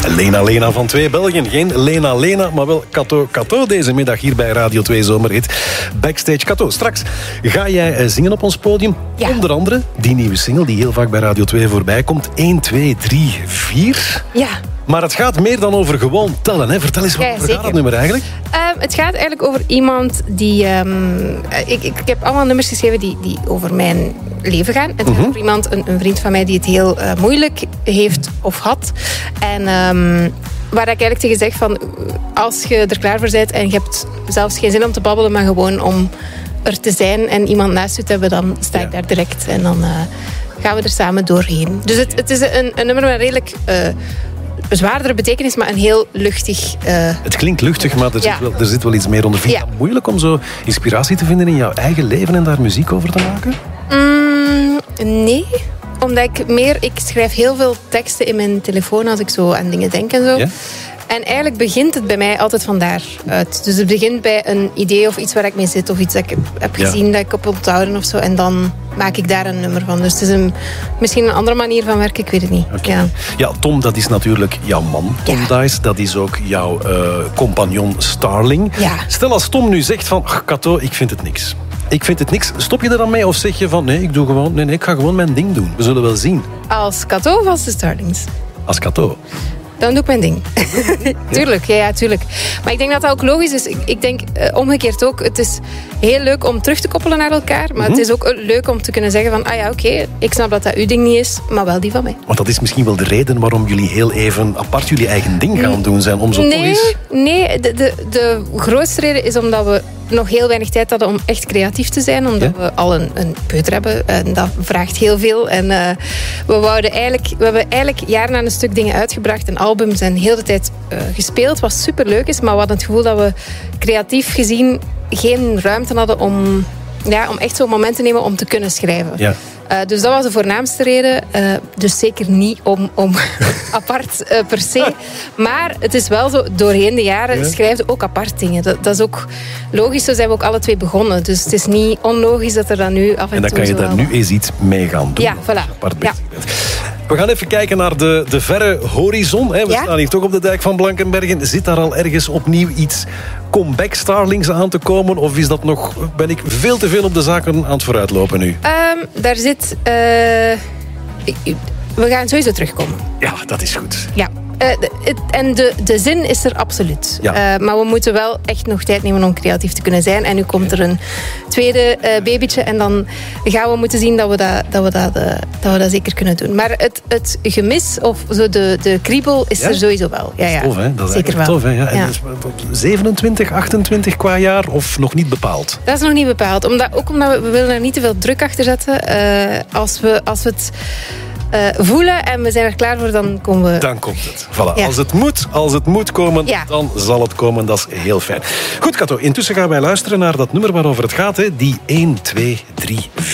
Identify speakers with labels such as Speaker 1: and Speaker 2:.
Speaker 1: Lena van 2 Belgen. Geen Lena, maar wel Kato deze middag hier bij Radio 2 Zomerhit. Backstage. Kato, straks ga jij zingen op ons podium. Ja. Onder andere die nieuwe single die heel vaak bij Radio 2 voorbij komt. 1, 2, 3, 4.
Speaker 2: Ja.
Speaker 1: Maar het gaat meer dan over gewoon tellen. Hè? Vertel eens, waar gaat dat nummer eigenlijk?
Speaker 2: Het gaat eigenlijk over iemand die... Ik heb allemaal nummers geschreven die over mijn leven gaan. Het gaat over iemand, een vriend van mij die het heel moeilijk heeft of had. En waar ik eigenlijk tegen zeg van... Als je er klaar voor bent en je hebt zelfs geen zin om te babbelen, maar gewoon om er te zijn en iemand naast je te hebben, dan sta ik daar direct. En dan gaan we er samen doorheen. Dus het is een nummer met redelijk... zwaardere betekenis, maar een heel luchtig...
Speaker 1: Het klinkt luchtig, maar er zit wel iets meer onder. Vind je het moeilijk om zo inspiratie te vinden in jouw eigen leven en daar muziek over te maken?
Speaker 2: Nee, omdat ik schrijf heel veel teksten in mijn telefoon als ik zo aan dingen denk en zo. Ja? En eigenlijk begint het bij mij altijd van daaruit. Dus het begint bij een idee of iets waar ik mee zit of iets dat ik heb gezien dat ik op onthouden of zo. En dan maak ik daar een nummer van. Dus het is misschien een andere manier van werken, ik weet het niet.
Speaker 1: Okay. Ja, Tom, dat is natuurlijk jouw man, Tom Dice. Dat is ook jouw compagnon Starling. Ja. Stel als Tom nu zegt van, Kato, ik vind het niks. Ik vind het niks. Stop je er dan mee of zeg je van, nee, ik ga gewoon mijn ding doen. We zullen wel zien.
Speaker 2: Als Kato of als de Starlings?
Speaker 1: Als Kato.
Speaker 2: Dan doe ik mijn ding. Tuurlijk, ja, tuurlijk. Maar ik denk dat dat ook logisch is. Ik denk omgekeerd ook, het is heel leuk om terug te koppelen naar elkaar. Maar het is ook leuk om te kunnen zeggen van... oké, ik snap dat uw ding niet is, maar wel die van mij.
Speaker 1: Want dat is misschien wel de reden waarom jullie heel even apart jullie eigen ding gaan doen zijn. Om zo toch eens...
Speaker 2: Nee, de grootste reden is omdat we nog heel weinig tijd hadden om echt creatief te zijn. Omdat we al een peuter hebben. En dat vraagt heel veel. En we hebben eigenlijk jaren aan een stuk dingen uitgebracht. En albums en heel de tijd gespeeld. Wat superleuk is. Maar we hadden het gevoel dat we creatief gezien geen ruimte hadden om echt zo'n moment te nemen om te kunnen schrijven. Ja. Dus dat was de voornaamste reden. Dus zeker niet om apart per se. Maar het is wel zo, doorheen de jaren schrijven ze ook apart dingen. Dat is ook logisch, zo zijn we ook alle twee begonnen. Dus het is niet onlogisch dat er dan nu af en toe...
Speaker 1: En dan kan je daar nu eens iets mee gaan doen.
Speaker 2: Ja, voilà.
Speaker 1: Apart bezig bent. We gaan even kijken naar de verre horizon. We staan hier toch op de dijk van Blankenbergen. Zit daar al ergens opnieuw iets comeback Starlings aan te komen? Of is dat nog... Ben ik veel te veel op de zaken aan het vooruitlopen nu?
Speaker 2: Daar zit... we gaan sowieso terugkomen.
Speaker 1: Ja, dat is goed.
Speaker 2: Ja. En de zin is er absoluut. Ja. Maar we moeten wel echt nog tijd nemen om creatief te kunnen zijn. En nu komt er een tweede babytje. En dan gaan we moeten zien dat we dat zeker kunnen doen. Maar het gemis of zo de kriebel is er sowieso wel. Ja.
Speaker 1: Tof, hè? Dat is zeker wel. Tof, hè? Ja. En 27, 28 qua jaar of nog niet bepaald?
Speaker 2: Dat is nog niet bepaald. Omdat we willen er niet te veel druk achter zetten. Als we het... voelen en we zijn er klaar voor, dan komen we...
Speaker 1: Dan komt het. Voilà. Ja. Als het moet komen, dan zal het komen. Dat is heel fijn. Goed, Kato, intussen gaan wij luisteren naar dat nummer waarover het gaat. Hè? Die 1, 2, 3, 4.